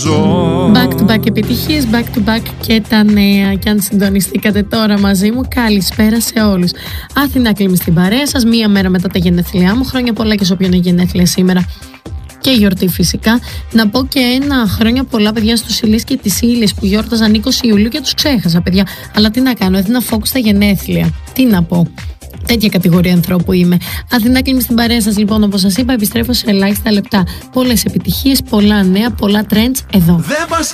Back to back επιτυχίες, back to back και τα νέα. Και αν συντονιστήκατε τώρα μαζί μου, καλησπέρα σε όλους. Αθηνά Κλίμη στην παρέα σας, μία μέρα μετά τα γενέθλιά μου. Χρόνια πολλά και σε όποιον είναι γενέθλια σήμερα. Και γιορτή φυσικά. Να πω και ένα χρόνια πολλά, παιδιά, στους Ηλίες και τις Ήλιες που γιόρταζαν 20 Ιουλίου και τους ξέχασα, παιδιά. Αλλά τι να κάνω, έδινα focus στα γενέθλια. Τι να πω. Τέτοια κατηγορία ανθρώπου είμαι. Αθηνά Κλίμη στην παρέα σας, λοιπόν, όπως σας είπα, επιστρέφω σε ελάχιστα λεπτά. Πολλές επιτυχίες, πολλά νέα, πολλά trends εδώ.